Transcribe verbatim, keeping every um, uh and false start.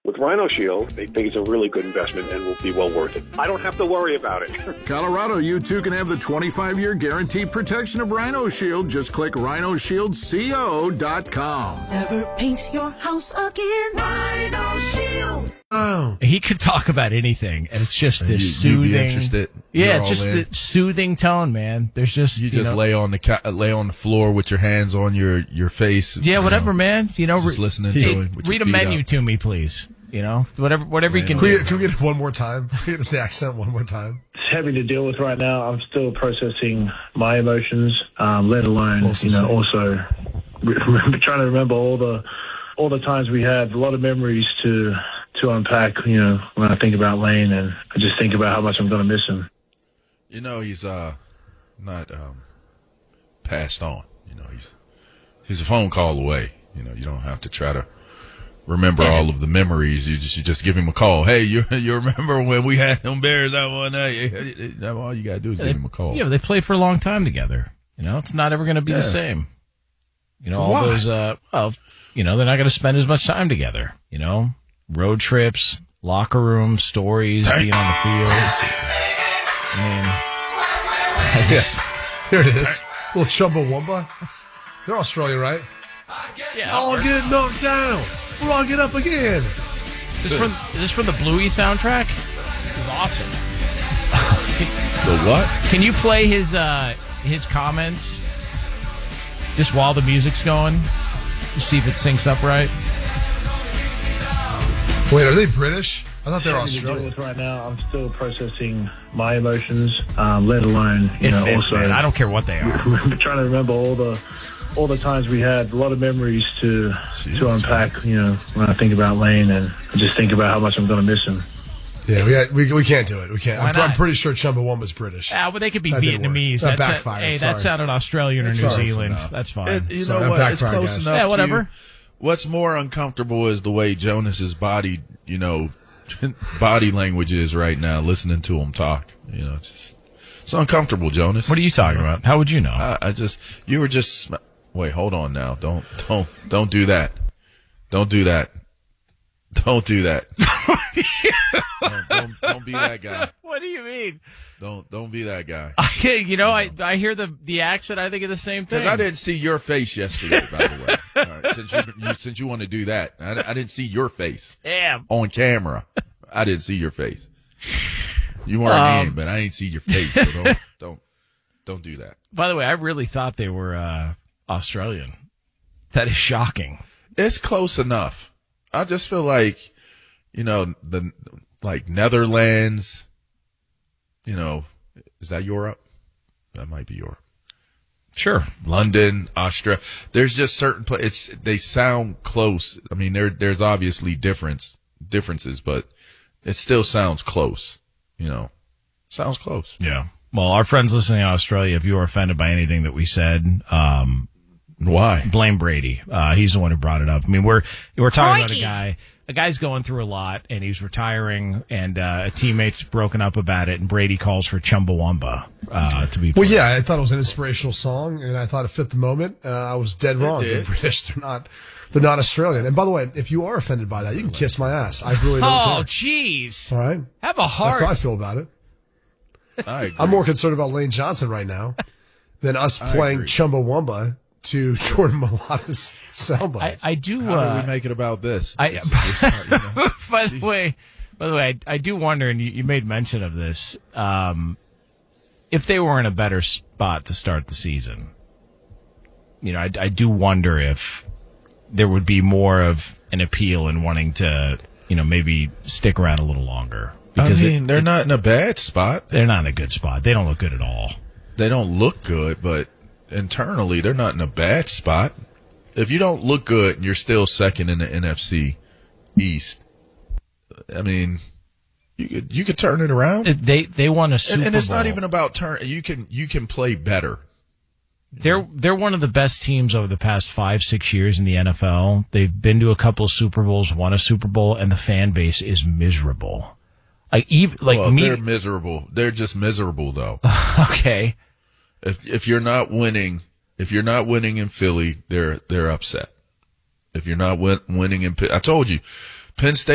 With Rhino Shield, they think it's a really good investment and will be well worth it. I don't have to worry about it. Colorado, you too can have the twenty-five year guaranteed protection of Rhino Shield. Just click rhino shield co dot com. Never paint your house again. Rhino Shield. Oh. He could talk about anything, and it's just this you, soothing. You'd be interested. Yeah, You're it's just in. the soothing tone, man. There's just You you just know, lay on the ca- lay on the floor with your hands on your, your face. yeah, whatever, you know, man. You know, just re- listening to hey, it. With read a your feet menu up. to me, please. You know, whatever, whatever you can Can do. we, can we get it one more time? Can we get the accent one more time? It's heavy to deal with right now. I'm still processing my emotions, um, let alone, Also you know, same. also re- trying to remember all the all the times we had. A lot of memories to to unpack. You know, when I think about Lane, and I just think about how much I'm going to miss him. You know, he's uh not um passed on. You know, he's he's a phone call away. You know, you don't have to try to remember Yeah. all of the memories. You just you just give him a call. Hey, you you remember when we had them Bears that one night? All you gotta do is Yeah, give they, him a call. yeah, but they played for a long time together. You know, it's not ever going to be Yeah. the same. You know, all Why? those, uh, well, you know, they're not going to spend as much time together. You know, road trips, locker room, stories, being on the field. I mean, I just, Here it is. Little Chumbawamba. They're Australian, right? yeah. I'll get knocked down. We'll all get up again. Is this from, is this from the Bluey soundtrack? This is awesome. The what? Can you play his, uh, his comments just while the music's going? Just see if it syncs up right. Wait, are they British? I thought they were Heavy to deal Australian. with right now. I'm still processing my emotions, um, let alone, you It know, fits, also man. I don't care what they are. trying to remember all the all the times we had. A lot of memories to to unpack. You know, when I think about Lane, and I just think about how much I'm going to miss him. Yeah, we, got, we we can't do it. We can't. Why I'm, I'm not? pretty sure Chumbawamba's British. Ah, well, they could be That didn't work. Vietnamese. That That's backfired. hey, Sorry. that sounded Australian or New Sorry. Zealand. Close enough. That's fine. It, you Sorry, know that what? It's backfired, close guys. enough. Yeah, to whatever. you. What's more uncomfortable is the way Jonas's body, you know, body language is right now. Listening to him talk, you know, it's just it's uncomfortable, Jonas. What are you talking about? How would you know? I, I just you were just sm- wait. Hold on now. Don't don't don't do that. Don't do that. Don't do that. don't, don't, don't be that guy. What do you mean? Don't don't be that guy. you know, I I hear the the accent. I think of the same thing. Because I didn't see your face yesterday, by the way. All right, since you, you since you want to do that, I, I didn't see your face Yeah. on camera. I didn't see your face. You weren't Um, in, but I didn't see your face. So don't don't don't do that. By the way, I really thought they were uh, Australian. That is shocking. It's close enough. I just feel like, you know, the like Netherlands. You know, is that Europe? That might be Europe. Sure. London, Australia. There's just certain places. They sound close. I mean, there there's obviously difference differences, but it still sounds close. You know, sounds close. Yeah. Well, our friends listening in Australia, if you were offended by anything that we said, um, Why? blame Brady. Uh, he's the one who brought it up. I mean, we're we're talking Crikey. about a guy. A guy's going through a lot, and he's retiring, and uh, a teammate's broken up about it, and Brady calls for Chumbawamba uh, to be. Well, played. yeah, I thought it was an inspirational song, and I thought it fit the moment. Uh, I was dead wrong. did. They're British. They're not. They're not Australian. And by the way, if you are offended by that, you can kiss my ass. I really don't Oh, care. jeez. All right, Have a heart. that's how I feel about it. I agree. I'm more concerned about Lane Johnson right now than us I playing agree. Chumbawamba to Jordan Mailata's soundbite. I, I do. How uh, do we make it about this? I- It's- it's not, you know. by the way, by the way, I, I do wonder, and you, you made mention of this. Um, if they were in a better spot to start the season, you know, I, I do wonder if there would be more of an appeal in wanting to, you know, maybe stick around a little longer. I Because mean, it- they're not in a bad spot. they're not in a good spot. They don't look good at all. They don't look good, but internally, they're not in a bad spot. If you don't look good and you're still second in the N F C East, I mean, you could you could turn it around. It- They they won a Super and, and it's Bowl. not even about turn. You can you can play better. They're they're one of the best teams over the past five six years in the N F L. They've been to a couple of Super Bowls, won a Super Bowl, and the fan base is miserable. Like even like well, me. they're miserable. They're just miserable though. Okay, if if you're not winning, if you're not winning in Philly, they're they're upset. If you're not win, winning in, Pitt- I told you, Penn State.